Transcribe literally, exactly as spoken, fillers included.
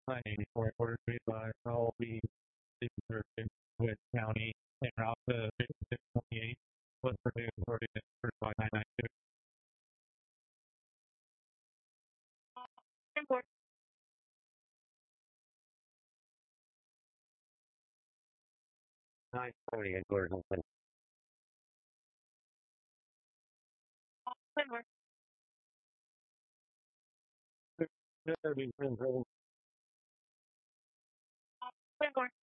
nine eighty-four quarter three five. I'll be with county and route to fifty-six twenty-eight. What's for new ordinance for five nine nine two? nine forty at Gordon. Good,